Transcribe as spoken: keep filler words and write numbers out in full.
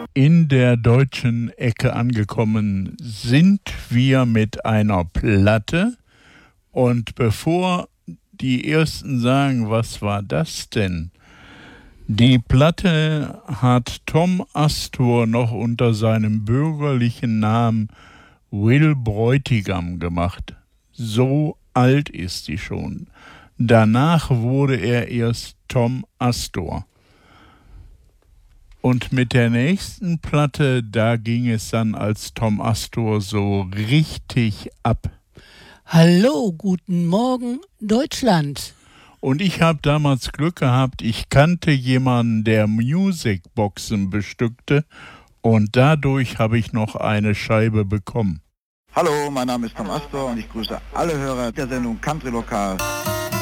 In der deutschen Ecke angekommen sind wir mit einer Platte. Und bevor die Ersten sagen, was war das denn? Die Platte hat Tom Astor noch unter seinem bürgerlichen Namen Will Bräutigam gemacht. So alt ist sie schon. Danach wurde er erst Tom Astor. Und mit der nächsten Platte, da ging es dann als Tom Astor so richtig ab. Hallo, guten Morgen, Deutschland. Und ich habe damals Glück gehabt, ich kannte jemanden, der Musicboxen bestückte und dadurch habe ich noch eine Scheibe bekommen. Hallo, mein Name ist Tom Astor und ich grüße alle Hörer der Sendung Country Lokal.